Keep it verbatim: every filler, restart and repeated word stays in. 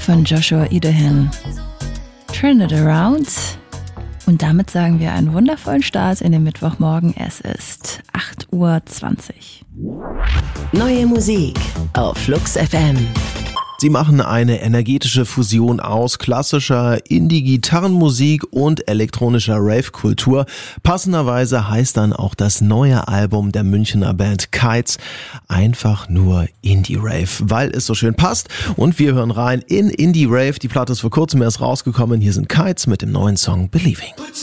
von Joshua Idahan. Turn it around. Und damit sagen wir einen wundervollen Start in den Mittwochmorgen. Es ist acht Uhr zwanzig. Neue Musik auf Flux F M. Sie machen eine energetische Fusion aus klassischer Indie-Gitarrenmusik und elektronischer Rave-Kultur. Passenderweise heißt dann auch das neue Album der Münchner Band Kites einfach nur Indie-Rave, weil es so schön passt. Und wir hören rein in Indie-Rave. Die Platte ist vor kurzem erst rausgekommen. Hier sind Kites mit dem neuen Song Believing.